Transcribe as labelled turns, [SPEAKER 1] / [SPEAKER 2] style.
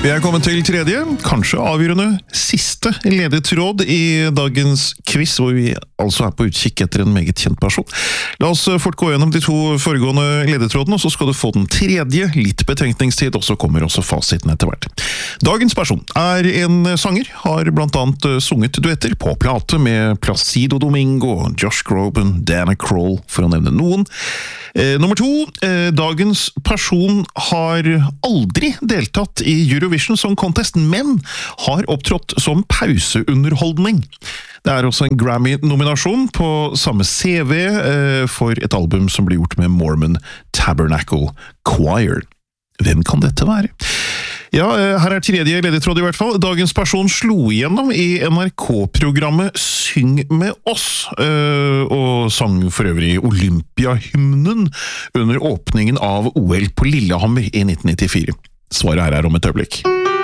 [SPEAKER 1] Vi er kommet til tredje, kanskje avgjørende siste ledetråd i dagens quiz, hvor vi altså er på utkikk etter en meget kjent person. La oss fort gå gjennom de to foregående ledetrådene, og så skal du få den tredje, litt betenkningstid, og så kommer også fasiten etter hvert. Dagens person er en sanger, har blant annet sunget duetter på plate med Placido Domingo, Josh Groban, Dana Kroll, for å nevne noen. Nummer to, dagens person har aldri deltatt i Eurovision Song Contest, men har opptrådt som pauseunderholdning. Det er også en Grammy-nominasjon på samme CV for et album som ble gjort med Mormon Tabernacle Choir. Hvem kan dette være? Ja, her er tredje ledetråd i hvert fall. Dagens person slo igjennom i NRK-programmet Syng med oss, og sang for øvrig Olympiahymnen under åpningen av OL på Lillehammer i 1994. Svaret her er om et øyeblikk.